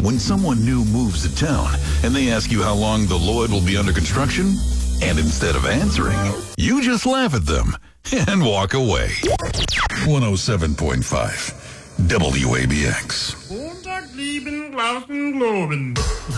when someone new moves to town and they ask you how long the Lloyd will be under construction? And instead of answering, you just laugh at them and walk away. 107.5 WABX. Montag, lieben, Glauben, Globen.